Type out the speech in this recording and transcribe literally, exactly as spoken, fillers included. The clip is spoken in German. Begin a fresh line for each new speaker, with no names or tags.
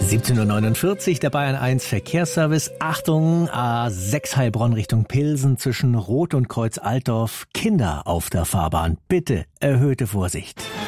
siebzehn Uhr neunundvierzig, der Bayern eins Verkehrsservice. Achtung, A sechs Heilbronn Richtung Pilsen zwischen Roth und Kreuz Altdorf. Kinder auf der Fahrbahn. Bitte erhöhte Vorsicht.